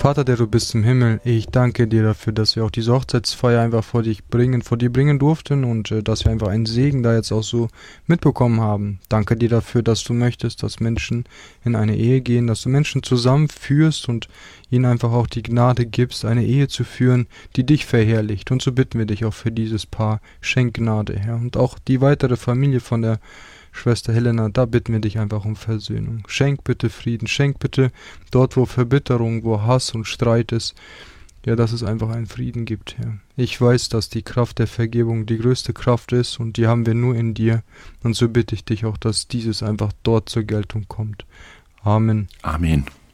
Vater, der du bist im Himmel, ich danke dir dafür, dass wir auch diese Hochzeitsfeier einfach vor dir bringen durften und dass wir einfach einen Segen da jetzt auch so mitbekommen haben. Danke dir dafür, dass du möchtest, dass Menschen in eine Ehe gehen, dass du Menschen zusammenführst und ihnen einfach auch die Gnade gibst, eine Ehe zu führen, die dich verherrlicht. Und so bitten wir dich auch für dieses Paar, schenk Gnade, Herr. Und auch die weitere Familie von der Schwester Helena, da bitten wir dich einfach um Versöhnung. Schenk bitte Frieden, schenk bitte dort, wo Verbitterung, wo Hass und Streit ist, ja, dass es einfach einen Frieden gibt, Herr. Ich weiß, dass die Kraft der Vergebung die größte Kraft ist und die haben wir nur in dir. Und so bitte ich dich auch, dass dieses einfach dort zur Geltung kommt. Amen. Amen.